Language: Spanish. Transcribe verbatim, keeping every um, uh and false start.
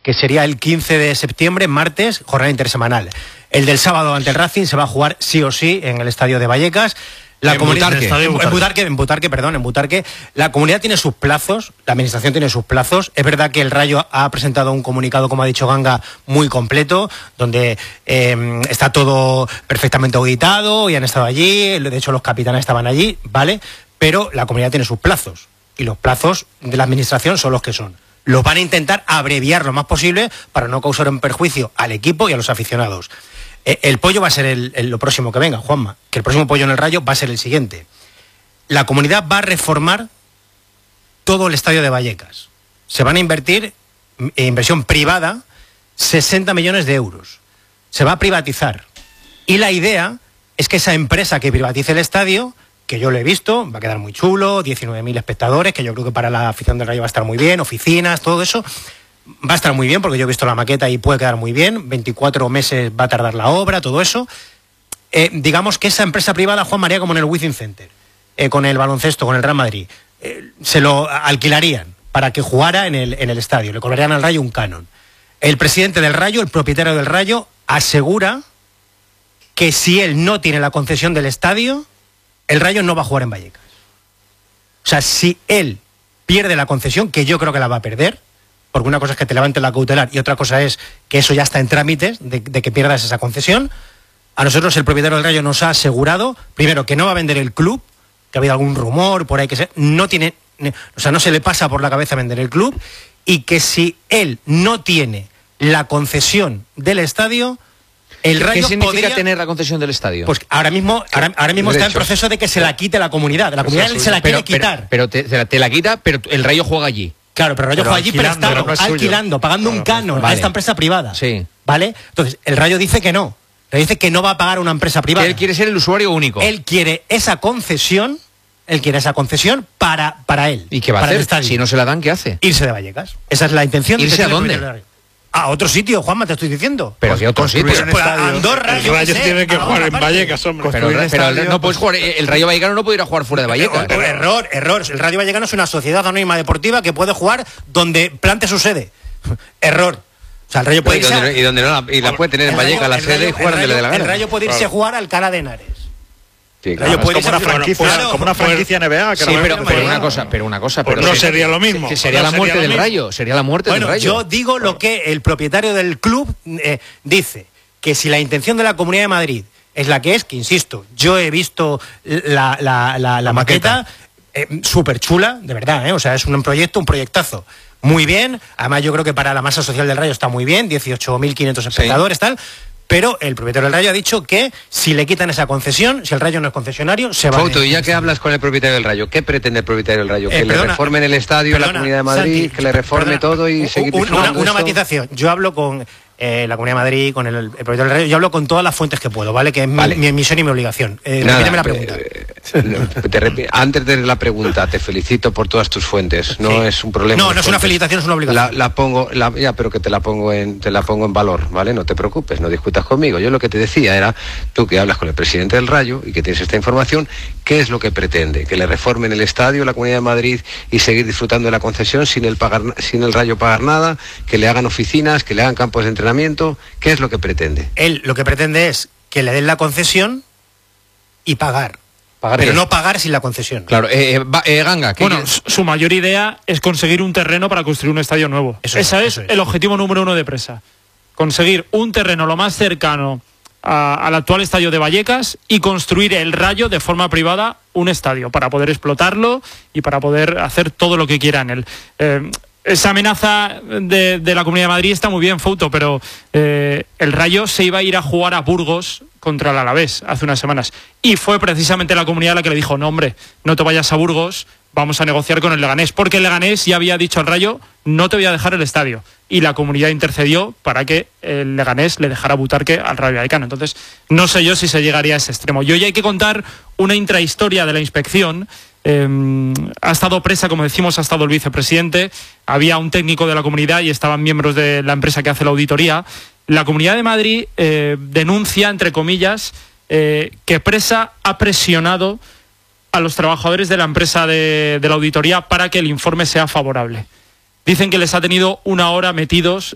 que sería el quince de septiembre, martes, jornada intersemanal. El del sábado ante el Racing se va a jugar sí o sí en el estadio de Vallecas. La en, comunidad, Butarque. En, en, Butarque, en Butarque, perdón, en Butarque. La comunidad tiene sus plazos, la administración tiene sus plazos. Es verdad que el Rayo ha presentado un comunicado, como ha dicho Ganga, muy completo, donde eh, está todo perfectamente auditado y han estado allí, de hecho los capitanes estaban allí, ¿vale? Pero la comunidad tiene sus plazos y los plazos de la administración son los que son. Los van a intentar abreviar lo más posible para no causar un perjuicio al equipo y a los aficionados. El pollo va a ser el, el, lo próximo que venga, Juanma, que el próximo pollo en el Rayo va a ser el siguiente. La comunidad va a reformar todo el estadio de Vallecas. Se van a invertir, eh, inversión privada, sesenta millones de euros. Se va a privatizar. Y la idea es que esa empresa que privatice el estadio, que yo lo he visto, va a quedar muy chulo, diecinueve mil espectadores, que yo creo que para la afición del Rayo va a estar muy bien, oficinas, todo eso. Va a estar muy bien, porque yo he visto la maqueta y puede quedar muy bien. veinticuatro meses va a tardar la obra, todo eso. Eh, digamos que esa empresa privada, Juan María, como en el Wizzing Center, eh, con el baloncesto, con el Real Madrid, eh, se lo alquilarían para que jugara en el, en el estadio. Le cobrarían al Rayo un canon. El presidente del Rayo, el propietario del Rayo, asegura que si él no tiene la concesión del estadio, el Rayo no va a jugar en Vallecas. O sea, si él pierde la concesión, que yo creo que la va a perder, porque una cosa es que te levanten la cautelar y otra cosa es que eso ya está en trámites de, de que pierdas esa concesión. A nosotros el propietario del Rayo nos ha asegurado, primero, que no va a vender el club, que ha habido algún rumor por ahí que se, no tiene, o sea, no se le pasa por la cabeza vender el club, y que si él no tiene la concesión del estadio, el Rayo ¿Qué significa podría tener la concesión del estadio? Pues ahora mismo, ahora, ahora mismo está en proceso de que se la quite la comunidad. La comunidad se la quiere quitar. Pero, pero te, te la quita, pero el Rayo juega allí. Claro, pero el Rayo juega allí prestado, no es alquilando, pagando claro, un canon vale. a esta empresa privada. Sí. ¿Vale? Entonces, el Rayo dice que no. Le dice que no va a pagar una empresa privada. Él quiere ser el usuario único. Él quiere esa concesión, él quiere esa concesión para, para él. ¿Y qué va a hacer? Si no se la dan, ¿qué hace? Irse de Vallecas. Esa es la intención. ¿Irse a dónde? A otro sitio, Juanma, te estoy diciendo. Pero pues, ¿qué otro sitio? Pues, pues a Andorra. El Rayo tiene que jugar en Vallecas, hombre. Pero, pero, pero no puedes jugar. El Rayo Vallecano no puede ir a jugar fuera de Vallecas. Pero, error, error. El Rayo Vallecano es una sociedad anónima deportiva que puede jugar donde plante su sede. Error. O sea, el Rayo puede irse. ¿Y dónde, y dónde no la, y la puede tener en Vallecas la sede y jugar donde le dé la gana? El Rayo puede irse a jugar al Alcalá de Henares. Sí, claro, es como una franquicia, claro, como una franquicia N B A. Que sí, no pero, pero una cosa, pero una cosa, pues pero no sería lo mismo. Que sería no la muerte sería del Rayo, sería la muerte bueno, del Rayo. Yo digo lo que el propietario del club eh, dice, que si la intención de la Comunidad de Madrid es la que es, que insisto, yo he visto la, la, la, la, la maqueta, maqueta eh, súper chula, de verdad, eh, o sea, es un proyecto, un proyectazo. Muy bien, además yo creo que para la masa social del Rayo está muy bien, dieciocho mil quinientos espectadores, sí. tal. Pero el propietario del Rayo ha dicho que si le quitan esa concesión, si el Rayo no es concesionario, se va a... Foto, y ya que hablas con el propietario del Rayo, ¿qué pretende el propietario del Rayo? ¿Que eh, perdona, le reformen el estadio, perdona, la Comunidad de Madrid, Santi, que le reforme perdona, todo y seguir Una, una matización, yo hablo con eh, la Comunidad de Madrid, con el, el propietario del Rayo, yo hablo con todas las fuentes que puedo, ¿vale? Que es vale. mi, mi misión y mi obligación. Eh, Nada, repíteme la pregunta. Eh, te, antes de la pregunta, te felicito por todas tus fuentes, no sí. es un problema. No, no es una felicitación, es una obligación. La, la pongo, la, ya, pero que te la pongo en, te la pongo en valor, ¿vale? No te preocupes, no discutas conmigo. Yo lo que te decía era, tú que hablas con el presidente del Rayo y que tienes esta información, ¿qué es lo que pretende? ¿Que le reformen el estadio, la Comunidad de Madrid, y seguir disfrutando de la concesión sin el pagar, sin el Rayo pagar nada? ¿Que le hagan oficinas, que le hagan campos de entrenamiento? ¿Qué es lo que pretende? Él lo que pretende es que le den la concesión y pagar. Pagar pero no pagar sin la concesión. Claro, eh, eh, Ganga. Bueno, quieres? Su mayor idea es conseguir un terreno para construir un estadio nuevo. Eso Ese es, es, es el objetivo número uno de Presa. Conseguir un terreno lo más cercano a, al actual estadio de Vallecas y construir el Rayo de forma privada un estadio para poder explotarlo y para poder hacer todo lo que quiera en él. Eh, Esa amenaza de, de la Comunidad de Madrid está muy bien, Fouto, pero eh, el Rayo se iba a ir a jugar a Burgos contra el Alavés hace unas semanas. Y fue precisamente la comunidad la que le dijo, no, hombre, no te vayas a Burgos, vamos a negociar con el Leganés. Porque el Leganés ya había dicho al Rayo, no te voy a dejar el estadio. Y la comunidad intercedió para que el Leganés le dejara Butarque al Rayo Vallecano. Entonces, no sé yo si se llegaría a ese extremo. Y hoy hay que contar una intrahistoria de la inspección. Eh, ha estado Presa, como decimos, ha estado el vicepresidente, había un técnico de la comunidad y estaban miembros de la empresa que hace la auditoría. La Comunidad de Madrid eh, denuncia, entre comillas, eh, que Presa ha presionado a los trabajadores de la empresa de, de la auditoría para que el informe sea favorable. Dicen que les ha tenido una hora metidos